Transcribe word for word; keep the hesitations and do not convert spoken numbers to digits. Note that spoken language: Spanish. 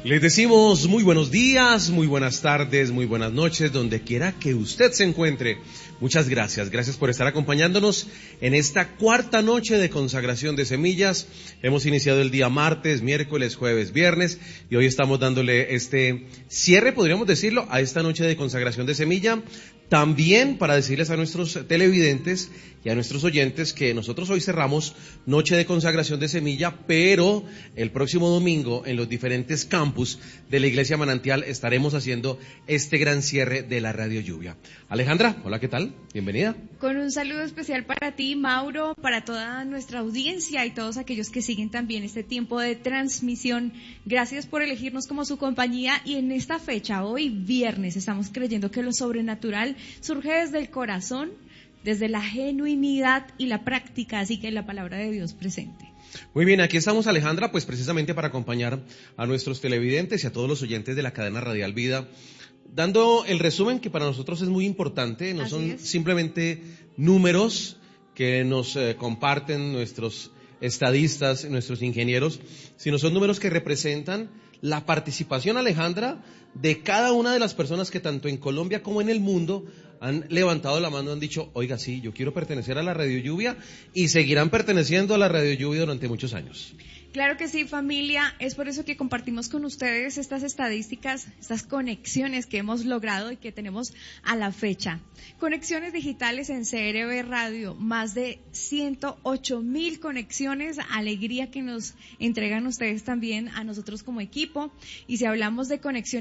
Les decimos muy buenos días, muy buenas tardes, muy buenas noches, donde quiera que usted se encuentre. Muchas gracias, gracias por estar acompañándonos en esta cuarta noche de consagración de semillas. Hemos iniciado el día martes, miércoles, jueves, viernes y hoy estamos dándole este cierre, podríamos decirlo, a esta noche de consagración de semilla. También para decirles a nuestros televidentes y a nuestros oyentes que nosotros hoy cerramos noche de consagración de semilla, pero el próximo domingo en los diferentes campus de la Iglesia Manantial estaremos haciendo este gran cierre de la Radio Lluvia. Alejandra, hola, ¿qué tal? Bienvenida. Con un saludo especial para ti, Mauro, para toda nuestra audiencia y todos aquellos que siguen también este tiempo de transmisión. Gracias por elegirnos como su compañía y en esta fecha, hoy viernes, estamos creyendo que lo sobrenatural surge desde el corazón, desde la genuinidad y la práctica, así que la palabra de Dios presente. Muy bien, aquí estamos, Alejandra, pues precisamente para acompañar a nuestros televidentes y a todos los oyentes de la cadena Radial Vida, dando el resumen que para nosotros es muy importante, no Así son es. simplemente números que nos eh, comparten nuestros estadistas, nuestros ingenieros, sino son números que representan la participación, Alejandra, de cada una de las personas que tanto en Colombia como en el mundo han levantado la mano, han dicho, oiga, sí, yo quiero pertenecer a la Radio Lluvia y seguirán perteneciendo a la Radio Lluvia durante muchos años. Claro que sí, familia, es por eso que compartimos con ustedes estas estadísticas, estas conexiones que hemos logrado y que tenemos a la fecha. Conexiones digitales en C R B Radio, más de ciento ocho mil conexiones, alegría que nos entregan ustedes también a nosotros como equipo. Y si hablamos de conexiones